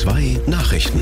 2 Nachrichten.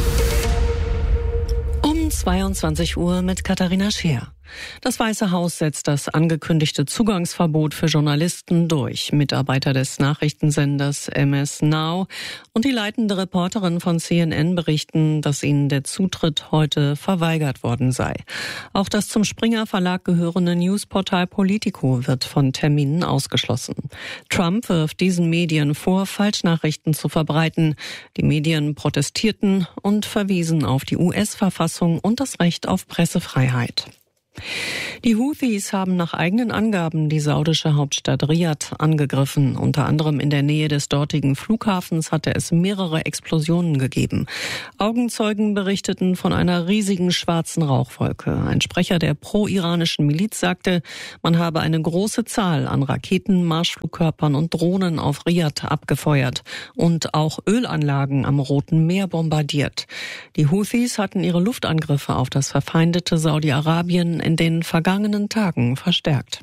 Um 22 Uhr mit Katharina Scheer. Das Weiße Haus setzt das angekündigte Zugangsverbot für Journalisten durch. Mitarbeiter des Nachrichtensenders MS Now und die leitende Reporterin von CNN berichten, dass ihnen der Zutritt heute verweigert worden sei. Auch das zum Springer Verlag gehörende Newsportal Politico wird von Terminen ausgeschlossen. Trump wirft diesen Medien vor, Falschnachrichten zu verbreiten. Die Medien protestierten und verwiesen auf die US-Verfassung und das Recht auf Pressefreiheit. Die Houthis haben nach eigenen Angaben die saudische Hauptstadt Riad angegriffen. Unter anderem in der Nähe des dortigen Flughafens hatte es mehrere Explosionen gegeben. Augenzeugen berichteten von einer riesigen schwarzen Rauchwolke. Ein Sprecher der pro-iranischen Miliz sagte, man habe eine große Zahl an Raketen, Marschflugkörpern und Drohnen auf Riad abgefeuert und auch Ölanlagen am Roten Meer bombardiert. Die Houthis hatten ihre Luftangriffe auf das verfeindete Saudi-Arabien in den vergangenen Tagen verstärkt.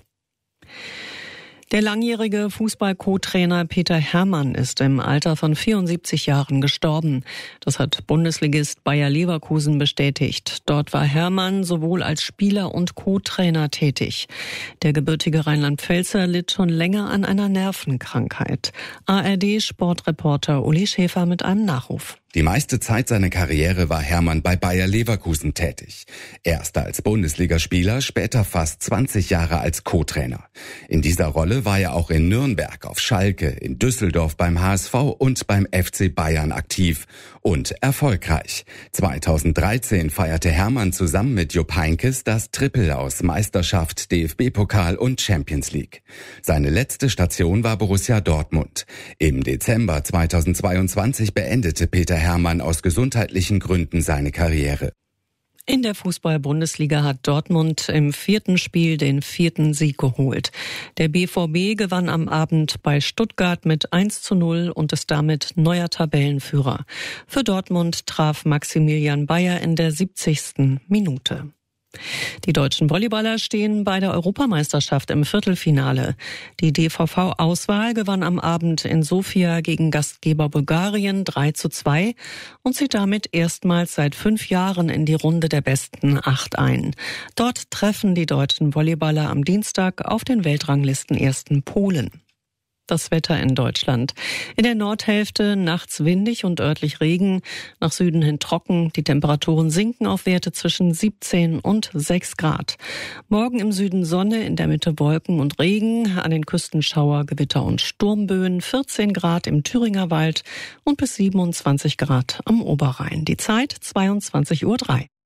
Der langjährige Fußball-Co-Trainer Peter Herrmann ist im Alter von 74 Jahren gestorben. Das hat Bundesligist Bayer Leverkusen bestätigt. Dort war Herrmann sowohl als Spieler und Co-Trainer tätig. Der gebürtige Rheinland-Pfälzer litt schon länger an einer Nervenkrankheit. ARD-Sportreporter Uli Schäfer mit einem Nachruf. Die meiste Zeit seiner Karriere war Herrmann bei Bayer Leverkusen tätig. Erst als Bundesligaspieler, später fast 20 Jahre als Co-Trainer. In dieser Rolle war er auch in Nürnberg, auf Schalke, in Düsseldorf beim HSV und beim FC Bayern aktiv und erfolgreich. 2013 feierte Herrmann zusammen mit Jupp Heynckes das Triple aus Meisterschaft, DFB-Pokal und Champions League. Seine letzte Station war Borussia Dortmund. Im Dezember 2022 beendete Peter Herrmann aus gesundheitlichen Gründen seine Karriere. In der Fußball-Bundesliga hat Dortmund im 4. Spiel den 4. Sieg geholt. Der BVB gewann am Abend bei Stuttgart mit 1:0 und ist damit neuer Tabellenführer. Für Dortmund traf Maximilian Bayer in der 70. Minute. Die deutschen Volleyballer stehen bei der Europameisterschaft im Viertelfinale. Die DVV-Auswahl gewann am Abend in Sofia gegen Gastgeber Bulgarien 3:2 und zieht damit erstmals seit 5 Jahren in die Runde der besten 8 ein. Dort treffen die deutschen Volleyballer am Dienstag auf den Weltranglistenersten Polen. Das Wetter in Deutschland. In der Nordhälfte nachts windig und örtlich Regen, nach Süden hin trocken. Die Temperaturen sinken auf Werte zwischen 17 und 6 Grad. Morgen im Süden Sonne, in der Mitte Wolken und Regen, an den Küsten Schauer, Gewitter und Sturmböen, 14 Grad im Thüringer Wald und bis 27 Grad am Oberrhein. Die Zeit 22:03 Uhr.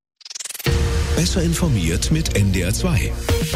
Besser informiert mit NDR 2.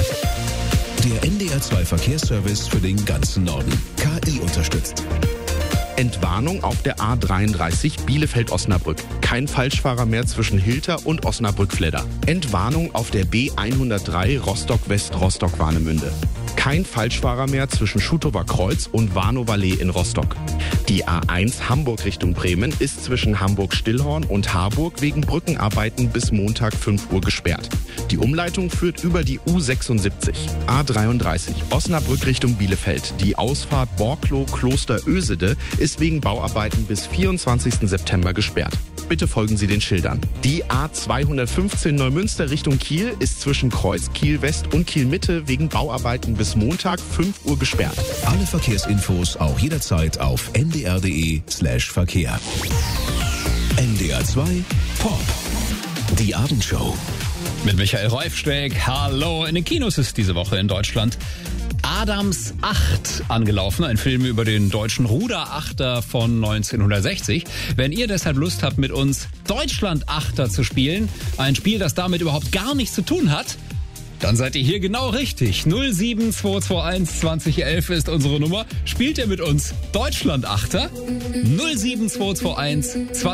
Der NDR 2 Verkehrsservice für den ganzen Norden. KI unterstützt. Entwarnung auf der A33 Bielefeld-Osnabrück. Kein Falschfahrer mehr zwischen Hilter und Osnabrück-Fledder. Entwarnung auf der B103 Rostock-West-Rostock-Warnemünde. Kein Falschfahrer mehr zwischen Schutower Kreuz und Warnow-Allee in Rostock. Die A1 Hamburg Richtung Bremen ist zwischen Hamburg-Stillhorn und Harburg wegen Brückenarbeiten bis Montag 5 Uhr gesperrt. Die Umleitung führt über die U76. A33 Osnabrück Richtung Bielefeld. Die Ausfahrt Borklow-Kloster-Ösede ist wegen Bauarbeiten bis 24. September gesperrt. Bitte folgen Sie den Schildern. Die A215 Neumünster Richtung Kiel ist zwischen Kreuz Kiel West und Kiel Mitte wegen Bauarbeiten bis Montag 5 Uhr gesperrt. Alle Verkehrsinfos auch jederzeit auf ndr.de/Verkehr. NDR 2 Pop. Die Abendshow. Mit Michael Reufsteig. Hallo. In den Kinos ist diese Woche in Deutschland Adams 8 angelaufen, ein Film über den deutschen Ruderachter von 1960. Wenn ihr deshalb Lust habt, mit uns Deutschland-Achter zu spielen, ein Spiel, das damit überhaupt gar nichts zu tun hat, dann seid ihr hier genau richtig. 07221 2011 ist unsere Nummer. Spielt ihr mit uns Deutschland-Achter? 07221 2011.